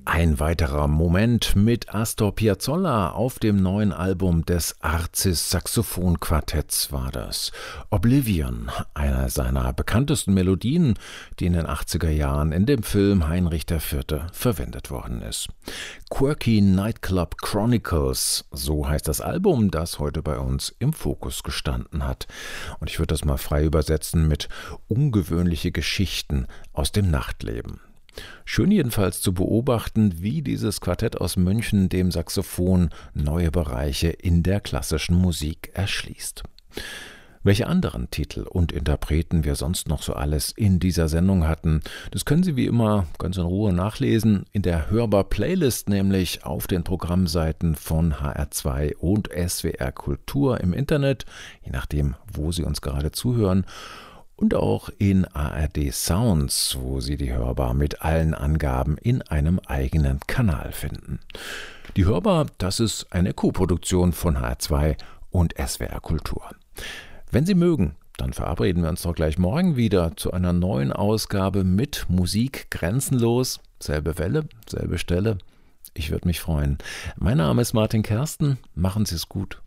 Ein weiterer Moment mit Astor Piazzolla auf dem neuen Album des Arcis Saxophonquartetts war das. Oblivion, einer seiner bekanntesten Melodien, die in den 80er Jahren in dem Film Heinrich IV. Verwendet worden ist. Quirky Nightclub Chronicles, so heißt das Album, das heute bei uns im Fokus gestanden hat. Und ich würde das mal frei übersetzen mit ungewöhnliche Geschichten aus dem Nachtleben. Schön jedenfalls zu beobachten, wie dieses Quartett aus München dem Saxophon neue Bereiche in der klassischen Musik erschließt. Welche anderen Titel und Interpreten wir sonst noch so alles in dieser Sendung hatten, das können Sie wie immer ganz in Ruhe nachlesen, in der Hörbar-Playlist, nämlich auf den Programmseiten von HR2 und SWR Kultur im Internet, je nachdem, wo Sie uns gerade zuhören. Und auch in ARD Sounds, wo Sie die Hörbar mit allen Angaben in einem eigenen Kanal finden. Die Hörbar, das ist eine Koproduktion von HR2 und SWR Kultur. Wenn Sie mögen, dann verabreden wir uns doch gleich morgen wieder zu einer neuen Ausgabe mit Musik grenzenlos. Selbe Welle, selbe Stelle. Ich würde mich freuen. Mein Name ist Martin Kersten. Machen Sie es gut.